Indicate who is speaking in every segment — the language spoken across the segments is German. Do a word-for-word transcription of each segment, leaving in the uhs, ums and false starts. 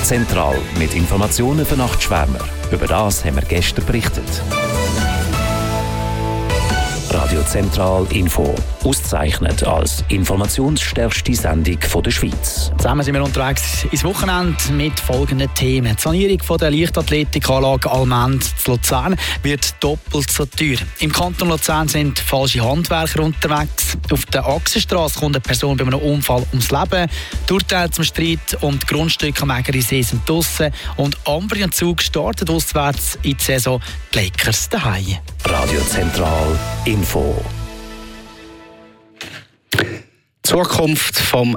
Speaker 1: Zentral mit Informationen für Nachtschwärmer. Über das haben wir gestern berichtet. Radio Zentral Info. Ausgezeichnet als informationsstärkste Sendung von der Schweiz.
Speaker 2: Zusammen sind wir unterwegs ins Wochenende mit folgenden Themen. Die Sanierung von der Leichtathletikanlage Allmend zu Luzern wird doppelt so teuer. Im Kanton Luzern sind falsche Handwerker unterwegs. Auf der Achsenstrasse kommt eine Person bei einem Unfall ums Leben. Die Urteile zum Streit um die Grundstücke am Ägerisee sind draussen. Und Ambri und Zug startet auswärts in die Saison. Die Lakers daheim.
Speaker 1: Radio Zentral Info.
Speaker 3: Die Zukunft vom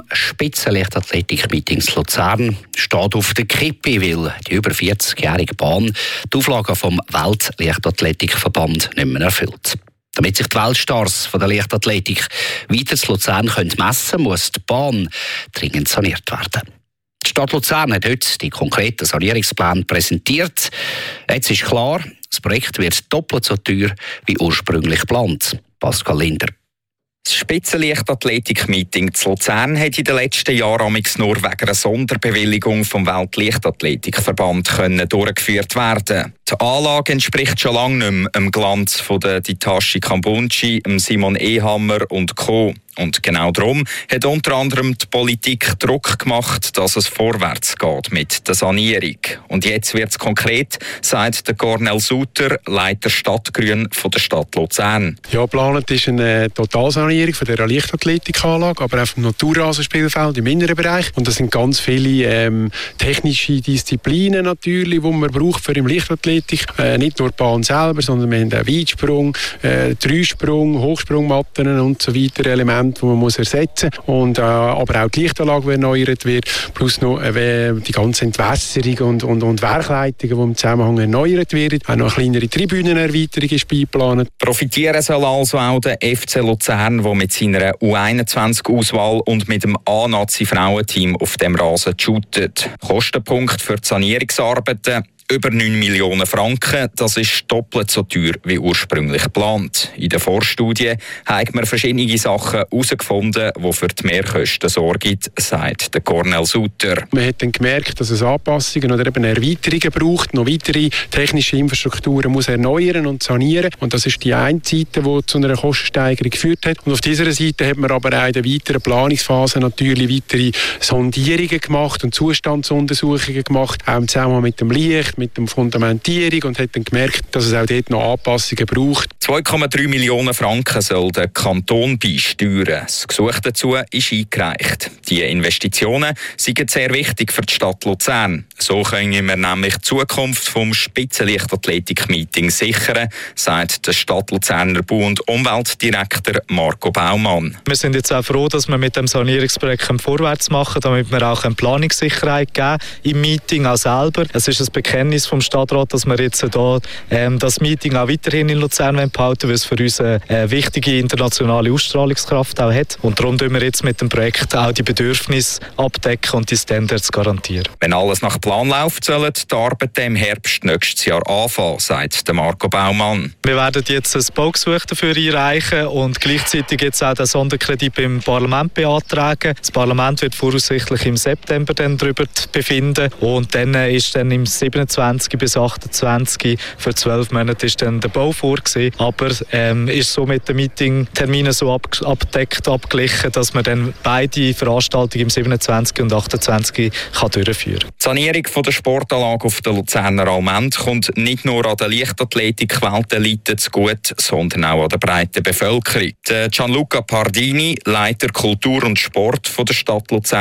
Speaker 3: Spitzenleichtathletik-Meetings Luzern steht auf der Kippe, weil die über vierzigjährige Bahn die Auflagen vom Weltleichtathletikverband nicht mehr erfüllt. Damit sich die Weltstars von der Leichtathletik weiter zu Luzern können messen können, muss die Bahn dringend saniert werden. Die Stadt Luzern hat heute die konkreten Sanierungspläne präsentiert. Jetzt ist klar, das Projekt wird doppelt so teuer wie ursprünglich geplant. Pascal Linder.
Speaker 4: Das Spitzenleichtathletik-Meeting zu Luzern hat in den letzten Jahren nur wegen einer Sonderbewilligung vom Weltleichtathletikverband können durchgeführt werden. Die Anlage entspricht schon lange nicht mehr dem Glanz von der Hitachi Kambunchi, Simon Ehammer und Co. Und genau darum hat unter anderem die Politik Druck gemacht, dass es vorwärts geht mit der Sanierung. Und jetzt wird es konkret, sagt der Cornel Suter, Leiter Stadtgrün von der Stadt Luzern.
Speaker 5: Ja, geplant ist eine Totalsanierung von der Leichtathletikanlage, aber auch vom Naturrasenspielfeld im inneren Bereich. Und das sind ganz viele ähm, technische Disziplinen natürlich, die man braucht für im Leichtathletik. Äh, nicht nur die Bahn selber, sondern wir haben auch Weitsprung, äh, Dreisprung, Hochsprungmatten und so weiter Elemente, die man muss ersetzen muss. Und, äh, aber auch die Lichtanlage, die erneuert wird, plus noch äh, die ganze Entwässerung und, und, und Werkleitungen, die im Zusammenhang erneuert werden. Auch noch eine kleinere Tribünenerweiterung ist beigeplant.
Speaker 4: Profitieren soll also auch der F C Luzern, der mit seiner U einundzwanzig-Auswahl und mit dem A-Nazi-Frauenteam auf dem Rasen shootet. Kostenpunkt für die Sanierungsarbeiten über neun Millionen Franken. Das ist doppelt so teuer wie ursprünglich geplant. In der Vorstudie haben wir verschiedene Sachen herausgefunden, die für die Mehrkosten sorgen, sagt der Cornel Suter.
Speaker 5: Man hat dann gemerkt, dass es Anpassungen oder eben Erweiterungen braucht, noch weitere technische Infrastrukturen muss erneuern und sanieren. Und das ist die eine Seite, die zu einer Kostensteigerung geführt hat. Und auf dieser Seite hat man aber auch in der weiteren Planungsphase natürlich weitere Sondierungen gemacht und Zustandsuntersuchungen gemacht, auch im Zusammenhang mit dem Licht, mit der Fundamentierung, und hat dann gemerkt, dass es auch dort noch Anpassungen braucht.
Speaker 4: zwei Komma drei Millionen Franken soll der Kanton beisteuern. Das Gesuch dazu ist eingereicht. Die Investitionen sind sehr wichtig für die Stadt Luzern. So können wir nämlich die Zukunft vom Spitzenleichtathletik-Meeting sichern, sagt der Stadt Luzerner Bau- und Umweltdirektor Marco Baumann.
Speaker 6: Wir sind jetzt auch froh, dass wir mit dem Sanierungsprojekt vorwärts machen, damit wir auch eine Planungssicherheit geben im Meeting auch selber. Es ist ein Bekenntnis vom Stadtrat, dass wir jetzt hier ähm, das Meeting auch weiterhin in Luzern behalten, weil es für uns eine äh, wichtige internationale Ausstrahlungskraft auch hat. Und darum tun wir jetzt mit dem Projekt auch die Bedürfnisse abdecken und die Standards garantieren.
Speaker 4: Wenn alles nach Plan läuft, sollen die Arbeiten im Herbst nächstes Jahr anfangen, sagt der Marco Baumann.
Speaker 6: Wir werden jetzt ein Baugesuch dafür einreichen und gleichzeitig jetzt auch den Sonderkredit beim Parlament beantragen. Das Parlament wird voraussichtlich im September dann darüber befinden und dann ist dann im siebenundzwanzig bis achtundzwanzig für zwölf Monate ist dann der Bau vorgesehen. Aber ähm, ist so mit den Meetingterminen so ab, abdeckt, abgeglichen, dass man dann beide Veranstaltungen im siebenundzwanzig und achtundzwanzig kann durchführen kann.
Speaker 4: Die Sanierung von der Sportanlage auf der Luzerner Allmend kommt nicht nur an der Leichtathletik-Weltelite zugute, sondern auch an der breiten Bevölkerung. Der Gianluca Pardini, Leiter Kultur und Sport von der Stadt Luzern,